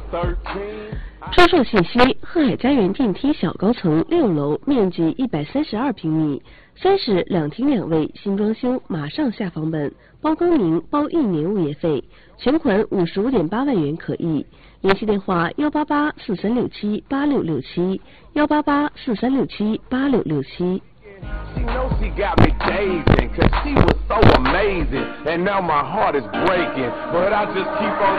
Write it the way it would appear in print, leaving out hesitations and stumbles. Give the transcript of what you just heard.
出售信息：鹤海家园电梯小高层6楼，面积132平米，3室2厅2卫，新装修，马上下房本，包更名，包1年物业费，全款55.8万元可议。联系电话18843678667，18843678667。 She knows she got me dazing, cause she was so amazing, and now my heart is breaking, but I just keep on